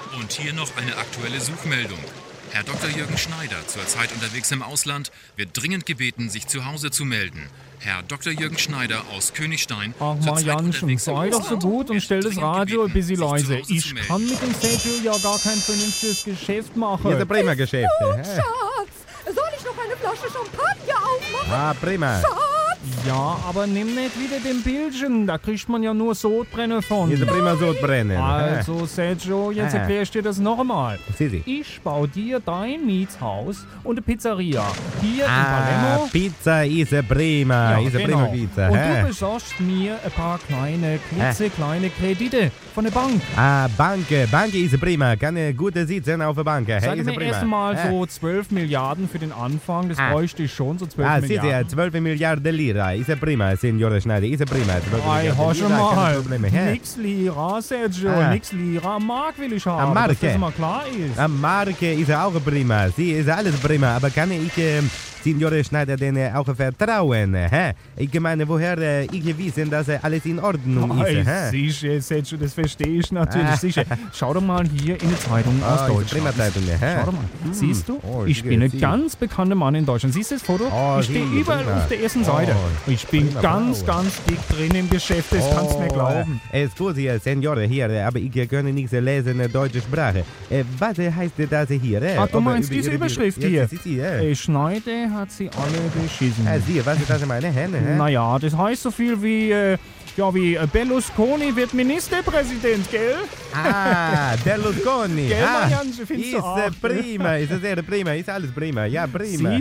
Und hier noch eine aktuelle Suchmeldung. Herr Dr. Jürgen Schneider, zurzeit unterwegs im Ausland, wird dringend gebeten, sich zu Hause zu melden. Herr Dr. Jürgen Schneider aus Königstein. Ach, Marianchen, sei doch so gut und stell das Radio ein bisschen leise. Ich kann mit dem Sergio ja gar kein vernünftiges Geschäft machen. Hier ist ein prima Geschäft. Schatz, soll ich noch eine Flasche Champagner aufmachen? Ah, prima. Ja, aber nimm nicht wieder den Bildchen, da kriegt man ja nur Sodbrennen von. Hier ist ein prima Sodbrennen. Also, Sergio, jetzt erklär ich dir das nochmal. Sie. Ich baue dir dein Mietshaus und eine Pizzeria. Hier in Palermo. Pizza ist prima. Ja, ist genau. prima Pizza. Und du besorgst mir ein paar klitzekleine Kredite von der Bank. Bank ist prima. Kann gut sitzen auf der Bank. Sag ist mir prima. erst mal so 12 Milliarden für den Anfang, das bräuchte ich schon, so 12 Sì, Milliarden. 12 Milliarden Lira. Ist prima, Signore Schneider. Ist prima. Ei, hör schon mal. Nix. Nix Lira, Sergio. Nix Lira. Mark will ich haben. Marke. Dass das mal klar ist. Marke ist auch prima. Sie ist alles prima. Aber kann ich Signore Schneider denn auch vertrauen? Ich meine, woher ich wissen, dass alles in Ordnung ist? Sicher, Sergio, das verstehe ich natürlich. Sicher. Schau doch mal hier in die Zeitung aus Deutschland. Prima Zeitung. Schau doch mal. Siehst du? Ich bin ein ganz bekannter Mann in Deutschland. Siehst du das Foto? Ich stehe überall auf der ersten Seite. Ich bin ganz dick drin im Geschäft. Das kannst du mir glauben. Scusi, Signore, hier, aber ich kann nicht lesen deutsche Sprache. Was heißt das hier? Du meinst diese Überschrift hier? Sie, Schneider hat sie alle beschissen. Sie, was ist das meine Hände? Naja, das heißt so viel wie, wie Berlusconi wird Ministerpräsident, gell? Berlusconi. Gell, Marianne, findest du auch? Ist prima, ist sehr prima, ist alles prima. Ja, prima.